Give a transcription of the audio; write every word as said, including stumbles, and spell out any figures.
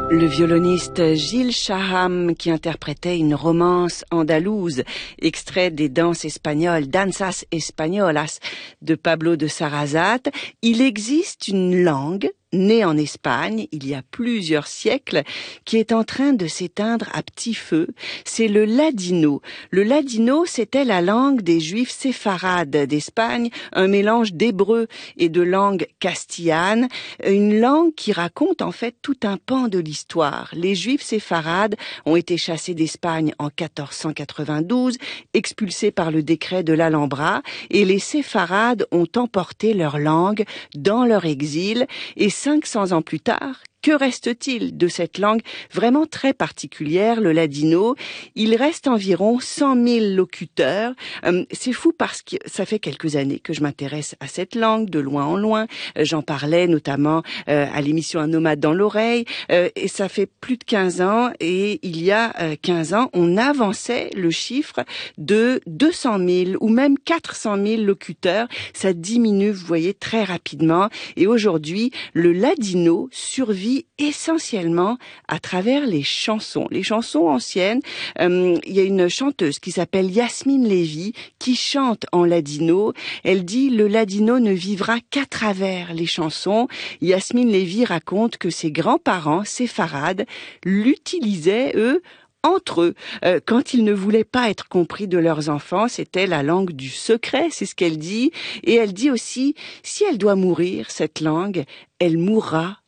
Le violoniste Gil Shaham qui interprétait une romance andalouse, extrait des danses espagnoles, Danzas Españolas de Pablo de Sarasate. Il existe une langue née en Espagne il y a plusieurs siècles, qui est en train de s'éteindre à petit feu. C'est le ladino. Le ladino, c'était la langue des juifs séfarades d'Espagne, un mélange d'hébreu et de langue castillane, une langue qui raconte en fait tout un pan de l'histoire. Les juifs séfarades ont été chassés d'Espagne en quatorze cent quatre-vingt-douze, expulsés par le décret de l'Alhambra, et les séfarades ont emporté leur langue dans leur exil, et cinq cents ans plus tard, que reste-t-il de cette langue vraiment très particulière, le ladino? Il reste environ cent mille locuteurs. Euh, c'est fou parce que ça fait quelques années que je m'intéresse à cette langue, de loin en loin. Euh, j'en parlais notamment euh, à l'émission Un nomade dans l'oreille. Euh, et ça fait plus de quinze ans. Et il y a euh, quinze ans, on avançait le chiffre de deux cent mille ou même quatre cent mille locuteurs. Ça diminue, vous voyez, très rapidement. Et aujourd'hui, le ladino survit essentiellement à travers les chansons, les chansons anciennes. Euh, il y a une chanteuse qui s'appelle Yasmine Lévy qui chante en ladino. Elle dit le ladino ne vivra qu'à travers les chansons. Yasmine Lévy raconte que ses grands-parents séfarades l'utilisaient, eux, entre eux, euh, quand ils ne voulaient pas être compris de leurs enfants, c'était la langue du secret, c'est ce qu'elle dit. Et elle dit aussi, si elle doit mourir, cette langue, elle mourra